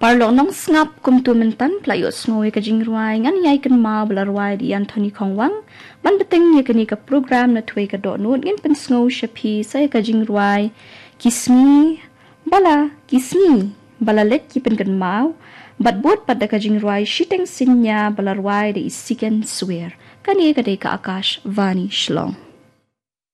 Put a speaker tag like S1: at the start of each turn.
S1: Parlo nong snap kum tu mentan playos ngoy ka jingruai ngan yai kan ma belarwai di Anthony Kongwang man beteng ye kani ka program na tuai ka do nut ngin pen sngo shapi saya ka jingruai kismi bala let ki pen kan mau bat bot pada ka jingruai shiteng sinya belarwai di isiken swear kani ka de ka Akash Vani Shlong.